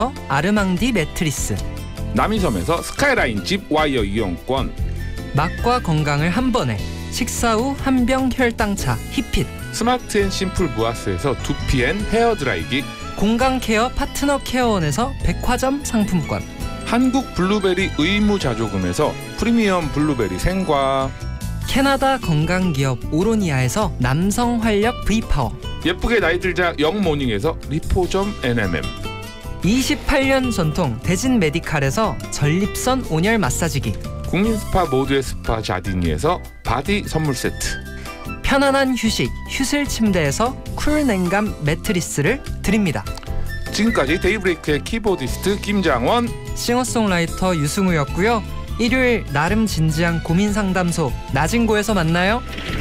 아르망디 매트리스, 남이섬에서 스카이라인 집 와이어 이용권, 맛과 건강을 한 번에 식사 후 한병 혈당차 히핏, 스마트 앤 심플 무아스에서 두피앤 헤어드라이기, 건강 케어 파트너 케어원에서 백화점 상품권, 한국 블루베리 의무자조금에서 프리미엄 블루베리 생과, 캐나다 건강기업 오로니아에서 남성 활력 V파워, 예쁘게 나이 들자 영모닝에서 리포점 NMM, 28년 전통 대진 메디칼에서 전립선 온열 마사지기, 국민 스파 모두의 스파 자디니에서 바디 선물 세트, 편안한 휴식 휴슬 침대에서 쿨 냉감 매트리스를 드립니다. 지금까지 데이브레이크의 키보디스트 김장원, 싱어송라이터 유승우였고요. 일요일 나름 진지한 고민 상담소 나진고에서 만나요.